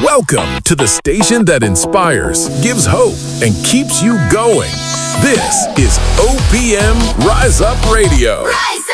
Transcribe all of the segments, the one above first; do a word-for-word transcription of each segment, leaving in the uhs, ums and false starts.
Welcome to the station that inspires, gives hope, and keeps you going. This is O P M Rise Up Radio. Rise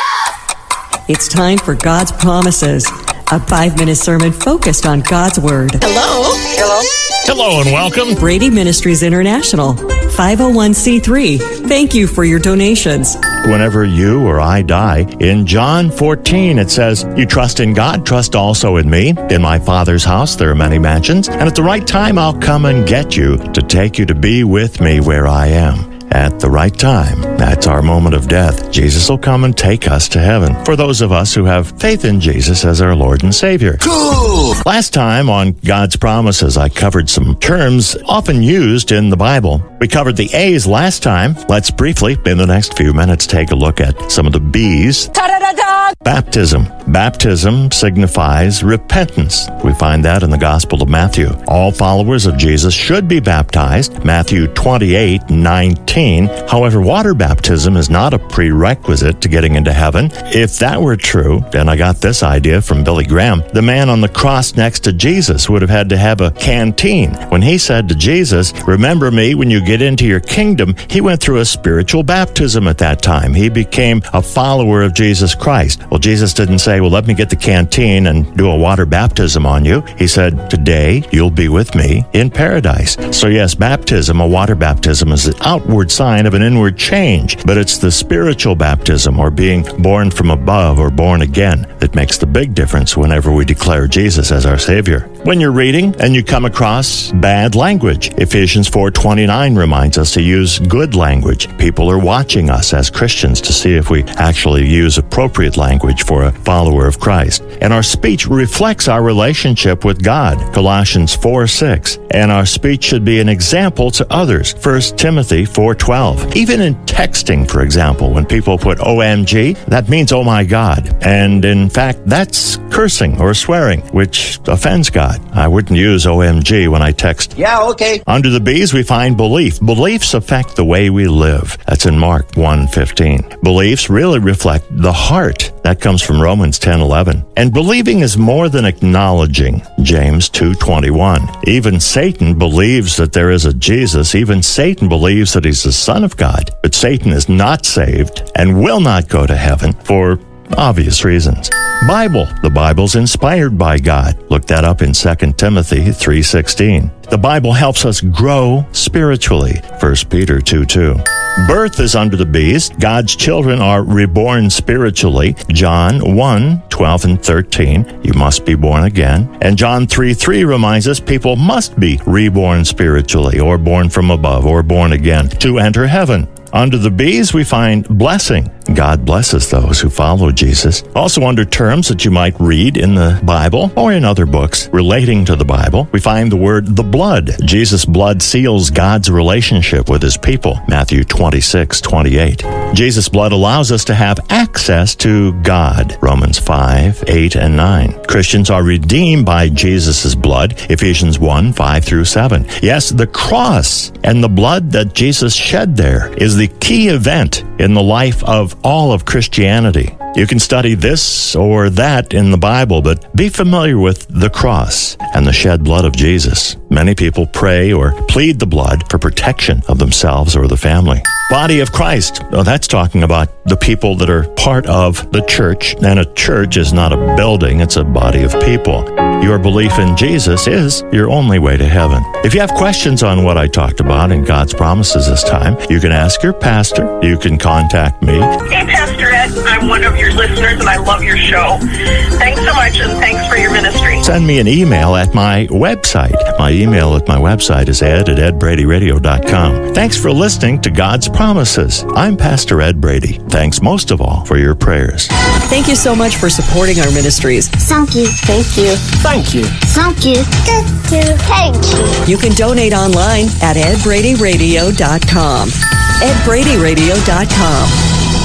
up! It's time for God's Promises, a five-minute sermon focused on God's Word. Hello. Hello. Hello and welcome. Brady Ministries International, five oh one c three. Thank you for your donations. Whenever you or I die, in John fourteen it says, "You trust in God, trust also in me. In my Father's house there are many mansions, and at the right time I'll come and get you to take you to be with me where I am." At the right time, that's our moment of death. Jesus will come and take us to heaven. For those of us who have faith in Jesus as our Lord and Savior. Cool! Last time on God's Promises, I covered some terms often used in the Bible. We covered the A's last time. Let's briefly, in the next few minutes, take a look at some of the B's. Ta-da-da-da! Baptism. Baptism signifies repentance. We find that in the Gospel of Matthew. All followers of Jesus should be baptized. Matthew twenty-eight nineteen. However, water baptism is not a prerequisite to getting into heaven. If that were true, and I got this idea from Billy Graham, the man on the cross next to Jesus would have had to have a canteen. When he said to Jesus, "Remember me when you get into your kingdom," he went through a spiritual baptism at that time. He became a follower of Jesus Christ. Well, Jesus didn't say, "Well, let me get the canteen and do a water baptism on you." He said, "Today you'll be with me in paradise." So yes, baptism, a water baptism, is an outward sign of an inward change, but it's the spiritual baptism, or being born from above or born again, that makes the big difference whenever we declare Jesus as our Savior. When you're reading and you come across bad language, Ephesians four twenty-nine reminds us to use good language. People are watching us as Christians to see if we actually use appropriate language for a follower of Christ. And our speech reflects our relationship with God, Colossians four six. And our speech should be an example to others, First Timothy four twelve. Even in texting, for example, when people put O M G, that means oh my God. And in fact, that's cursing or swearing, which offends God. I wouldn't use O M G when I text. Yeah, okay. Under the B's, we find belief. Beliefs affect the way we live. That's in Mark one fifteen. Beliefs really reflect the heart. That comes from Romans ten eleven. And believing is more than acknowledging, James two twenty-one. Even Satan believes that there is a Jesus. Even Satan believes that he's the Son of God. But Satan is not saved and will not go to heaven for obvious reasons. Bible. The Bible's inspired by God. Look that up in Second Timothy three sixteen. The Bible helps us grow spiritually. First Peter two two. Birth is under the B's. God's children are reborn spiritually. John one twelve and thirteen. You must be born again. And John three three reminds us people must be reborn spiritually, or born from above, or born again, to enter heaven. Under the B's, we find blessing. God blesses those who follow Jesus. Also under terms that you might read in the Bible or in other books relating to the Bible, we find the word the blood. Jesus' blood seals God's relationship with his people. Matthew twenty-six twenty-eight. Jesus' blood allows us to have access to God. Romans five eight and nine. Christians are redeemed by Jesus' blood. Ephesians one five through seven. Yes, the cross and the blood that Jesus shed there is the key event in the life of all of Christianity. You can study this or that in the Bible, but be familiar with the cross and the shed blood of Jesus. Many people pray or plead the blood for protection of themselves or the family. Body of Christ. Well, that's talking about the people that are part of the church. And a church is not a building, it's a body of people. Your belief in Jesus is your only way to heaven. If you have questions on what I talked about in God's Promises this time, you can ask your pastor. You can contact me. Hey, Pastor Ed. I'm one of your listeners, and I love your show. Thanks so much, and thanks for your ministry. Send me an email at my website. My email at my website is ed at ed brady radio dot com. Thanks for listening to God's Promises. I'm Pastor Ed Brady. Thanks most of all for your prayers. Thank you so much for supporting our ministries. Thank you. Thank you. Thank you. Thank you. Thank you. Thank you. You can donate online at ed brady radio dot com. ed brady radio dot com.